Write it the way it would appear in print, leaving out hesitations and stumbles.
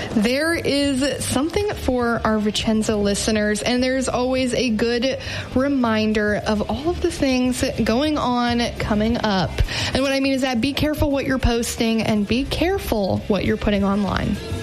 there is something for our Vicenza listeners, and there's always a good reminder of all of the things going on coming up. And what I mean is that be careful what you're posting and be careful what you're putting online.